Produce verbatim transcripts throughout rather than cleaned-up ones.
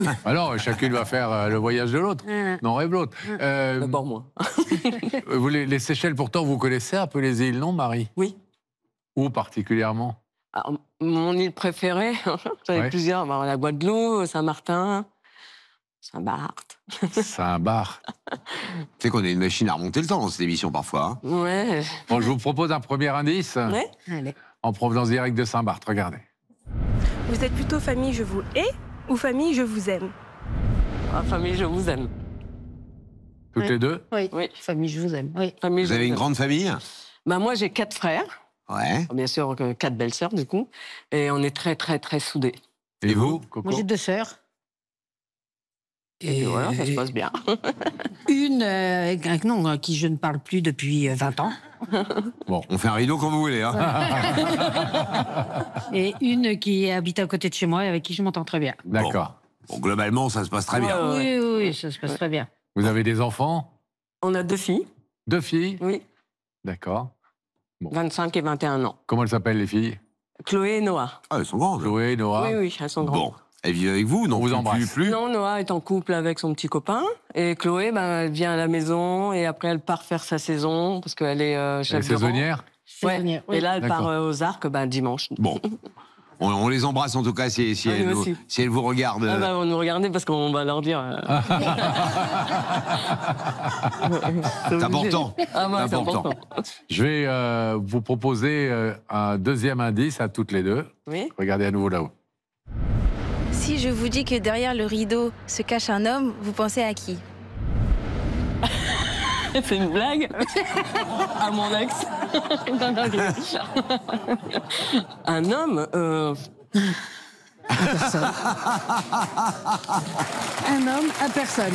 Alors, chacune va faire euh, le voyage de l'autre. Mmh. Non, rêve l'autre. Euh, D'abord moi. vous, les, les Seychelles, pourtant, vous connaissez un peu les îles, non, Marie? Oui. Où particulièrement? Alors, mon île préférée, j'en ai Ouais. plusieurs. Bon, la Guadeloupe, Saint-Martin, Saint-Barth. Saint-Barth. Tu sais qu'on a une machine à remonter le temps dans cette émission parfois. Hein. Ouais. Bon, je vous propose un premier indice Ouais. Allez. en provenance directe de Saint-Barth. Regardez. Vous êtes plutôt famille je vous hais ou famille je vous aime? Ma famille, je vous aime. Toutes Oui. les deux? Oui. Oui. Famille, je vous aime. Oui. Famille, Vous je avez une aime. grande famille? Bah, moi, j'ai quatre frères. Ouais. Bien sûr, euh, quatre belles-sœurs, du coup. Et on est très, très, très soudés. Et vous, Coco? Moi, j'ai deux sœurs. Et voilà, ça se passe bien. Une, euh, avec- non, à qui je ne parle plus depuis euh, vingt ans. Bon, on fait un rideau quand vous voulez. Hein. Et une qui habite à côté de chez moi et avec qui je m'entends très bien. D'accord. Bon, globalement, ça se passe très bien. Ouais, ouais. Oui, oui, oui, ça se passe très bien. Vous avez des enfants? On a deux filles, Deux filles? oui, D'accord. vingt-cinq et vingt et un ans. Comment elles s'appellent, les filles? Chloé et Noah. Ah, elles sont grandes. Chloé, Noah? Oui, oui, elles sont grandes. Bon, elles vivent avec vous, non? On vous plus- embrasse. Plus, plus. Non, Noah est en couple avec son petit copain. Et Chloé, ben, elle vient à la maison et après, elle part faire sa saison parce qu'elle est euh, Elle est chef de rang. saisonnière? Ouais. Saisonnière, oui. Et là, elle D'accord. part euh, aux Arcs ben, dimanche. Bon, on, on les embrasse en tout cas si, si, Ah, elles, nous vous, aussi. si elles vous regardent. Ah bah, on nous regardait parce qu'on va leur dire. euh, C'est important. Ah ouais, C'est c'est important. important. Je vais euh, vous proposer euh, un deuxième indice à toutes les deux. Oui. Regardez à nouveau là-haut. Si je vous dis que derrière le rideau se cache un homme, vous pensez à qui? C'est une blague à mon ex. Non, non, je- Un homme, euh, Personne. Un homme à personne.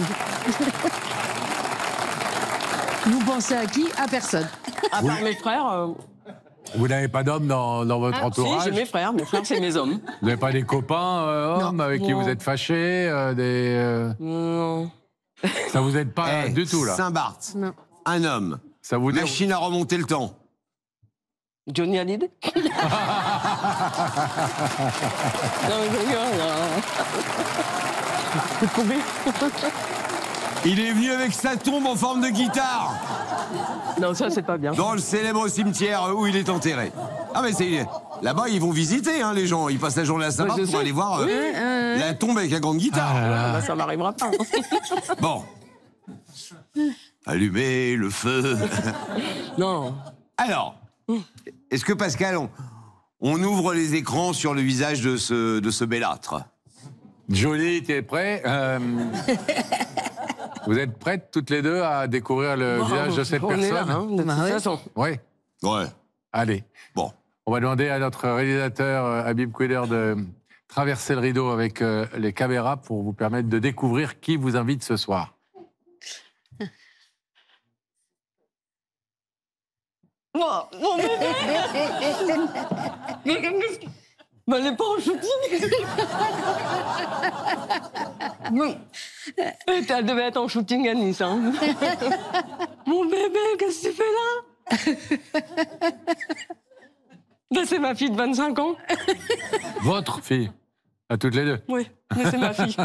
Vous pensez à qui? À personne. à part mes frères. euh, Vous n'avez pas d'homme dans, dans votre Ah, si, entourage? j'ai mes frères. Mes frères, c'est mes hommes. Vous n'avez pas des copains euh, Non. hommes avec qui Non. vous êtes fâchés euh, des, euh, Non. Ça vous aide pas Eh, du tout, là? Saint-Barth, Non. un homme, Ça vous dit... machine à remonter le temps. Johnny Hallyday. Non, mais je rigole, là. C'est tombé. Il est venu avec sa tombe en forme de guitare Non, ça, c'est pas bien. dans le célèbre cimetière où il est enterré. Ah mais c'est là-bas ils vont visiter hein, les gens. Ils passent la journée à Saint-Barth Ouais, je pour sais. aller voir euh, Oui, euh, la tombe avec la grande guitare. Ah, bah, ça m'arrivera pas. Bon. Allumer le feu. Non. Alors, est-ce que Pascal, on, on ouvre les écrans sur le visage de ce, de ce bellâtre? Jolie, tu es prêt? Euh, Vous êtes prêtes toutes les deux à découvrir le visage de cette On est là, personne? hein, de toute Bah ouais. façon. Oui. Ouais. Allez. Bon. On va demander à notre réalisateur euh, Habib Koueder de traverser le rideau avec euh, les caméras pour vous permettre de découvrir qui vous invite ce soir. Oh, mon bébé. Mais qu'est-ce que- Bah, elle est pas en shooting. Non. Elle devait être en shooting à Nice. Hein. Mon bébé, qu'est-ce que tu fais là? Ben, c'est ma fille de vingt-cinq ans. Votre fille, à toutes les deux. Oui, mais c'est ma fille.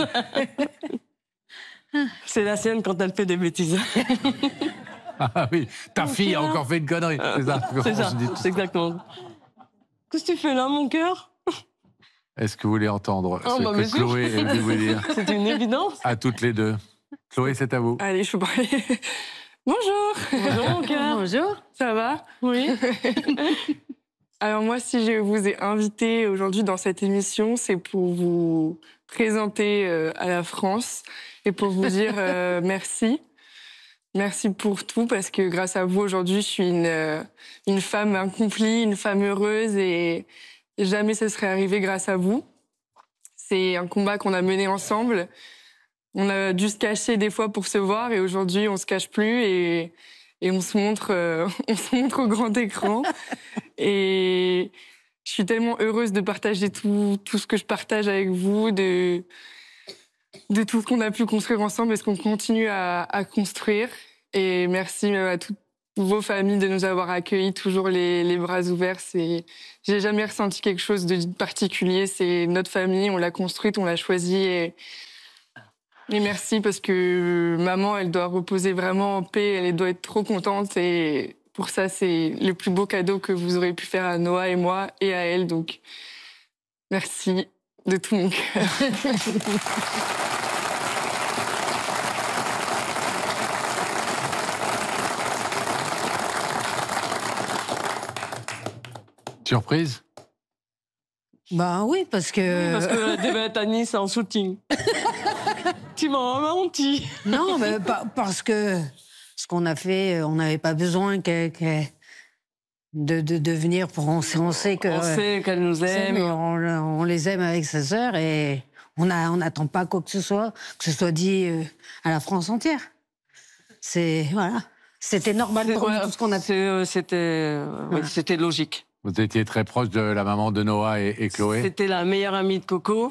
C'est la sienne quand elle fait des bêtises. Ah oui, ta Mon fille a cœur. encore fait une connerie. C'est ça. C'est ça, Je dis tout c'est exactement. Qu'est-ce que tu fais là, mon cœur? Est-ce que vous voulez entendre Oh, ce bah, que bien sûr. Chloé a dû vous dire C'est une évidence. à toutes les deux? Chloé, c'est à vous. Allez, je peux parler. Bonjour. Bonjour, mon cœur. Bonjour. Ça va? Oui. Alors moi, si je vous ai invité aujourd'hui dans cette émission, c'est pour vous présenter euh, à la France et pour vous dire euh, merci. Merci pour tout, parce que grâce à vous, aujourd'hui, je suis une, euh, une femme accomplie, une femme heureuse, et jamais ce serait arrivé grâce à vous. C'est un combat qu'on a mené ensemble. On a dû se cacher des fois pour se voir, et aujourd'hui, on se cache plus, et, et on se montre, euh, on se montre au grand écran. Et je suis tellement heureuse de partager tout, tout ce que je partage avec vous, de, de tout ce qu'on a pu construire ensemble et ce qu'on continue à, à construire. Et merci à tout- vos familles de nous avoir accueillis toujours les, les bras ouverts. C'est, j'ai jamais ressenti quelque chose de particulier. C'est notre famille, on l'a construite, on l'a choisie. Et, et merci parce que maman, elle doit reposer vraiment en paix. Elle doit être trop contente. Et pour ça, c'est le plus beau cadeau que vous aurez pu faire à Noah et moi et à elle. Donc, merci de tout mon cœur. Surprise? Bah oui, parce que... Parce que devait être à Nice en shooting. Tu m'as menti. Non, mais pa- parce que ce qu'on a fait, on n'avait pas besoin que, que de, de, de venir pour... On sait, on sait que... On sait qu'elle nous aime. On, on les aime avec sa sœur et on a, on n'attend pas quoi que ce soit, que ce soit dit euh, à la France entière. C'est... Voilà. C'était normal pour nous, tout ce qu'on a fait. C'est, euh, C'était, euh, oui, c'était logique. Vous étiez très proche de la maman de Noah et, et Chloé. C'était la meilleure amie de Coco.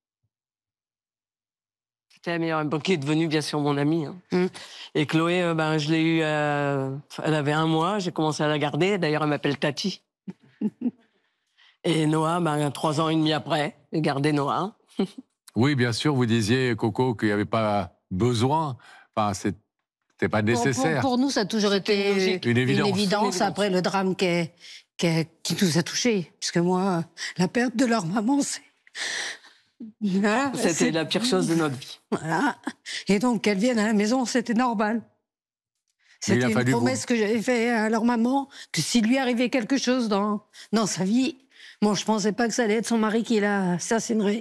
C'était la meilleure amie, bon, qui est devenue bien sûr mon amie. Hein. Mm. Et Chloé, euh, ben, je l'ai eue, euh, elle avait un mois, j'ai commencé à la garder. D'ailleurs, elle m'appelle Tati. Et Noah, ben, trois ans et demi après, j'ai gardé Noah. Oui, bien sûr, vous disiez, Coco, qu'il n'y avait pas besoin. Enfin, c'était pas Pour, nécessaire. pour, pour nous, ça a toujours été Une Une évidence. Une évidence Une évidence. après le drame qui, qui, qui nous a touchés. Puisque moi, la perte de leur maman, c'est... Voilà, C'était c'est- la pire chose de notre vie. Voilà. Et donc, qu'elles viennent à la maison, c'était normal. Mais il a C'était une fallu vous- promesse que j'avais faite à leur maman, que s'il lui arrivait quelque chose dans, dans sa vie, bon, je pensais pas que ça allait être son mari qui l'assassinerait.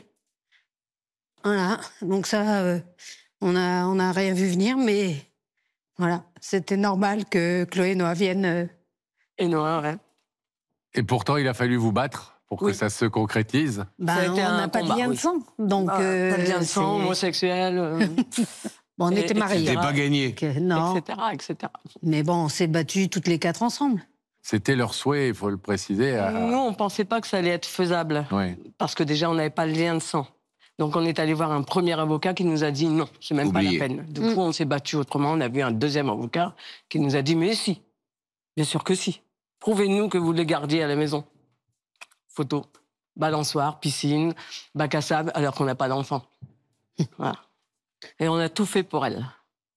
Voilà. Donc ça, euh, on a, on a rien vu venir, mais voilà. C'était normal que Chloé et Noah viennent. euh, Et Noah, ouais. Et pourtant, il a fallu vous battre pour que Oui. ça se concrétise. Ben, Ça a été on n'a un pas de combat, lien de oui. sang. Donc, Ah, euh, pas de lien de sang, c'est- homosexuel, euh, bon, on et- était mariés. C'était pas gagné. Que- non, et cetera, et cetera. mais bon, on s'est battus toutes les quatre ensemble. C'était leur souhait, il faut le préciser. à- Nous, on pensait pas que ça allait être faisable. Oui. Parce que déjà, on n'avait pas le lien de sang. Donc, on est allé voir un premier avocat qui nous a dit non, c'est même Oubliez. pas la peine. Du Mm. coup, on s'est battu autrement. On a vu un deuxième avocat qui nous a dit mais si, bien sûr que si. Prouvez-nous que vous les gardiez à la maison. Photo, balançoire, piscine, bac à sable, alors qu'on n'a pas d'enfant. Voilà. Et on a tout fait pour elle.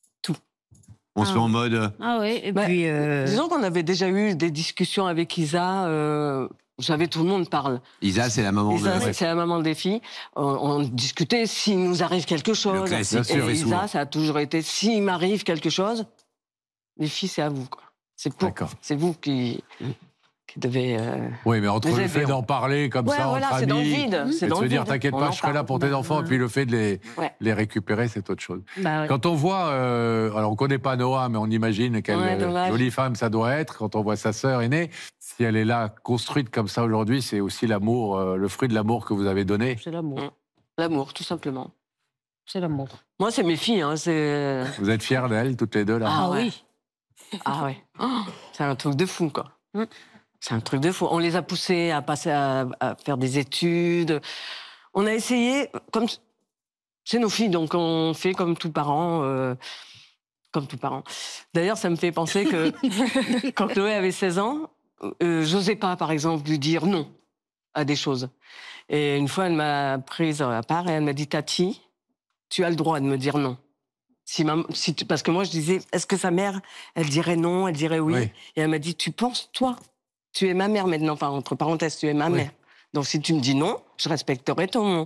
On se met en mode. euh, Ah oui, et Bah, puis... euh, Disons qu'on avait déjà eu des discussions avec Isa. Euh, vous savez, tout le monde parle. Isa, c'est la maman Isa, de. c'est la maman des filles. On, on discutait s'il nous arrive quelque chose. classique, bien sûr, et et Isa, souvent. ça a toujours été s'il m'arrive quelque chose, les filles, c'est à vous. Quoi. C'est pour, D'accord. c'est vous qui, qui devez. euh, Oui, mais entre Les le aider, fait on- d'en parler comme Ouais, ça voilà, entre c'est dans le amis, vide. C'est et de dans se le dire vide. t'inquiète On pas, en je serai là parle. pour tes enfants, et puis le fait de les, Ouais. les récupérer, c'est autre chose. bah, ouais. Quand on voit, euh, alors on connaît pas Noah, mais on imagine quelle Ouais, euh, dommage. jolie femme ça doit être. Quand on voit sa sœur aînée, si elle est là, construite comme ça aujourd'hui, c'est aussi l'amour, euh, le fruit de l'amour que vous avez donné. C'est l'amour. Mm. L'amour, tout simplement. C'est l'amour. Moi, c'est mes filles. Hein, c'est... Vous êtes fiers d'elles, toutes les deux là. Ah, Ah ouais. oui. Ah ouais. Oh, c'est un truc de fou, quoi. Mm. C'est un truc de fou. On les a poussés à passer à, à faire des études. On a essayé, comme c'est nos filles, donc on fait comme tout parent. Euh, comme tout parent. D'ailleurs, ça me fait penser que quand Chloé avait seize ans, euh, j'osais pas, par exemple, lui dire non à des choses. Et une fois, elle m'a prise à part et elle m'a dit, Tati, tu as le droit de me dire non. Si maman, si tu- parce que moi, je disais, est-ce que sa mère, elle dirait non, elle dirait oui. Oui. Et elle m'a dit, tu penses, toi, tu es ma mère maintenant, enfin, entre parenthèses, tu es ma Oui. mère. Donc, si tu me dis non, je respecterai ton non.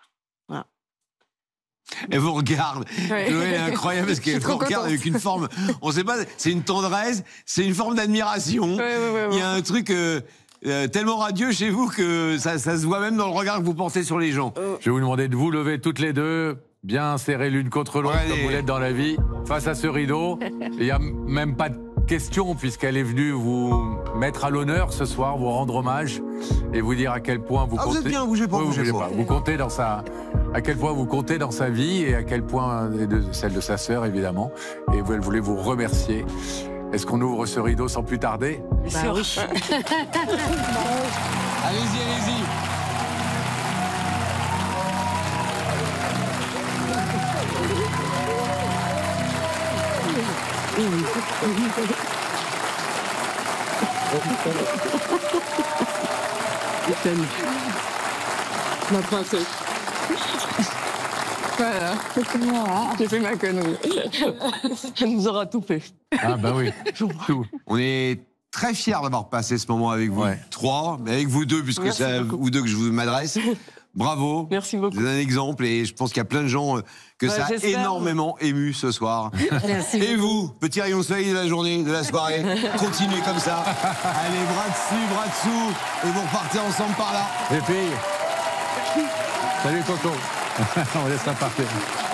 Elle vous regarde. Ouais. Chloé, elle est incroyable parce qu'elle Je suis vous trop regarde contente. avec une forme. On sait pas, c'est une tendresse, c'est une forme d'admiration. Ouais, ouais, ouais, Il y ouais. a un truc euh, euh, tellement radieux chez vous que ça, ça se voit même dans le regard que vous portez sur les gens. Je vais vous demander de vous lever toutes les deux, bien serrées l'une contre l'autre, Ouais, comme allez. vous l'êtes dans la vie, face à ce rideau. Il n'y a même pas de question, puisqu'elle est venue vous mettre à l'honneur ce soir, vous rendre hommage et vous dire à quel point vous Ah, vous comptez. êtes bien, bougez pas, Oui, vous bougez bougez pas. pas. Vous comptez dans sa. À quel point vous comptez dans sa vie et à quel point, et de celle de sa sœur évidemment, et elle voulait vous remercier. Est-ce qu'on ouvre ce rideau sans plus tarder? Bah oui. Allez-y, allez-y. Je t'aime. Ma princesse. Voilà. J'ai fait ma connerie. Elle nous aura tout fait. Ah bah oui, tout. On est très fiers d'avoir passé ce moment avec vous Ouais. trois, mais avec vous deux, puisque Merci c'est à beaucoup. vous deux que je vous m'adresse. Bravo. Merci beaucoup. Vous êtes un exemple et je pense qu'il y a plein de gens euh, que Bah, ça a j'espère. énormément ému ce soir. Merci. Et vous, petit rayon de soleil de la journée, de la soirée, continuez comme ça. Allez, bras dessus, bras dessous, et vous repartez ensemble par là. Les filles. Salut Coco. On laisse ça partir.